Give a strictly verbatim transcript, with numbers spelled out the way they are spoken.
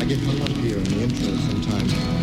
I get hung up here in the intro sometimes.